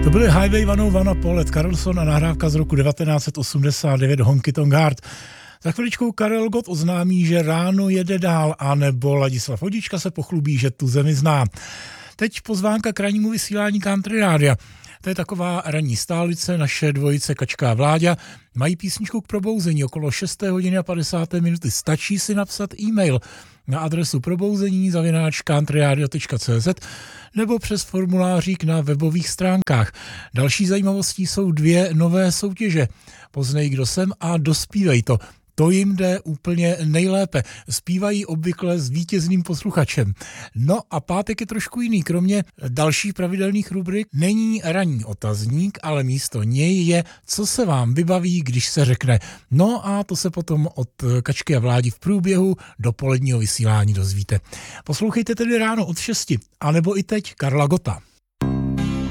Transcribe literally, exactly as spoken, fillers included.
To byly Highway sto jedna Paul Carlson a nahrávka z roku devatenáct set osmdesát devět Honky Tonk Heart. Za chviličkou Karel Gott oznámí, že ráno jede dál, anebo Ladislav Hodička se pochlubí, že tu zemi zná. Teď pozvánka k rannímu vysílání Country Rádia. To je taková ranní stálice, naše dvojice Kačka a Vláďa. Mají písničku k probouzení okolo šesté hodiny a padesáté minuty. Stačí si napsat e-mail na adresu probouzení zavináč countryradio tečka cé zet nebo přes formulářík na webových stránkách. Další zajímavostí jsou dvě nové soutěže. Poznej, kdo jsem a dospívej to. To jim jde úplně nejlépe. Zpívají obvykle s vítězným posluchačem. No a pátek je trošku jiný. Kromě dalších pravidelných rubrik není ranní otazník, ale místo něj je, co se vám vybaví, když se řekne. No a to se potom od Kačky a Vládi v průběhu dopoledního vysílání dozvíte. Poslouchejte tedy ráno od šesti, anebo i teď Karla Gotta.